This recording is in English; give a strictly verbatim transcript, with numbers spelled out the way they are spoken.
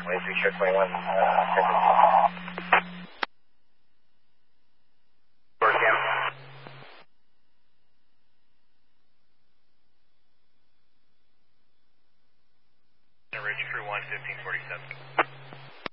twenty-three, share twenty-one, uh, Ridge Crew one, fifteen forty-seven.